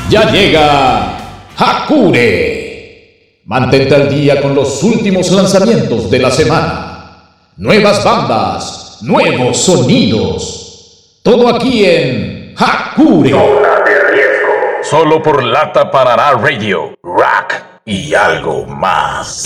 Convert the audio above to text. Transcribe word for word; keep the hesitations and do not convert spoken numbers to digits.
Ya llega Hakure. Mantente al día con los últimos lanzamientos de la semana. Nuevas bandas, nuevos sonidos. Todo aquí en Hakure. Zona de riesgo. Solo por Lata Parará Radio, Rock y algo más.